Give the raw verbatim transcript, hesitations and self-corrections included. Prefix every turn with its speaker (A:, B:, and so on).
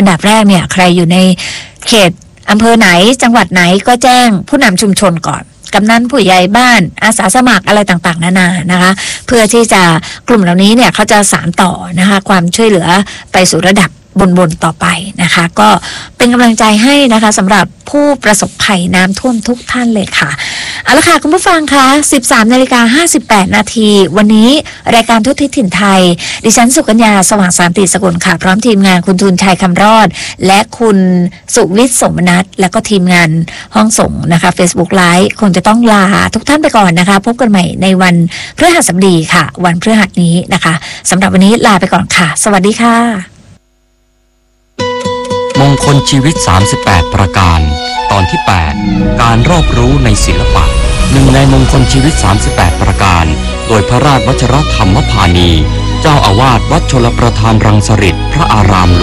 A: อันดับแรกเนี่ยใครอยู่ในเขตอำเภอไหนจังหวัดไหนก็แจ้งผู้นำชุมชนก่อนกำนันผู้ใหญ่บ้านอาสาสมัครอะไรต่างๆนานานะคะเพื่อที่จะกลุ่มเหล่านี้เนี่ยเขาจะสานต่อนะคะความช่วยเหลือไปสู่ระดับบนๆต่อไปนะคะก็เป็นกำลังใจให้นะคะสำหรับผู้ประสบภัยน้ำท่วมทุกท่านเลยค่ะเอาละค่ะคุณผู้ฟังคะสิบสามนาฬิกาห้าสิบแปดนาทีวันนี้รายการทุกทิศถิ่นไทยดิฉันสุกัญญาสว่างสานติสกุลค่ะพร้อมทีมงานคุณทูลชัยคำรอดและคุณสุวิทย์สมนัสและก็ทีมงานห้องส่งนะคะ Facebook Live คงจะต้องลาทุกท่านไปก่อนนะคะพบกันใหม่ในวันพฤหัสบดีค่ะวันพฤหัสนี้นะคะสำหรับวันนี้ลาไปก่อนค่ะสวัสดีค่ะ
B: มงคลชีวิตสามสิบแปดประการตอนที่แปดการรอบรู้ในศิลปะหนึ่งในมงคลชีวิตสามสิบแปดประการโดยพระราชวชิรธรรมพานีเจ้าอาวาสวัดชลประทานรังสฤษพระอารามหลวง